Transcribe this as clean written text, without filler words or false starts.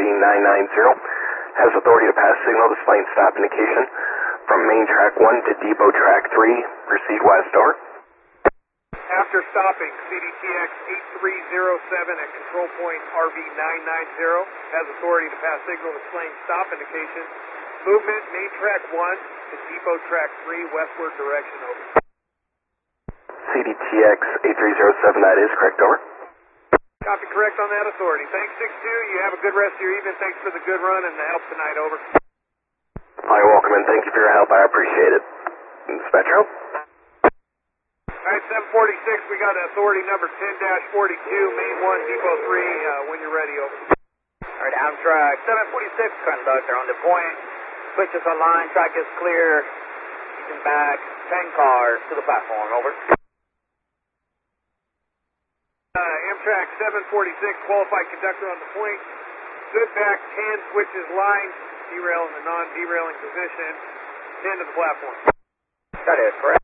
RV990 has authority to pass signal displaying stop indication from main track 1 to depot track 3. Proceed west, over. After stopping, CDTX 8307 at control point RV990 has authority to pass signal displaying stop indication. Movement main track 1 to depot track 3 westward direction, over. CDTX 8307, that is correct, over. Copy correct on that authority. Thanks, 6-2. You have a good rest of your evening. Thanks for the good run and the help tonight, over. You're welcome, and thank you for your help. I appreciate it. Spectro? Alright, 746, we got authority number 10-42, main 1, depot 3, when you're ready, over. Alright, Amtrak 746, conductor on the point. Switches on line, track is clear. You can back 10 cars to the platform, over. Amtrak 746, qualified conductor on the point. Good back 10, switches line, derail in the non-derailing position, 10 to the platform. That is correct.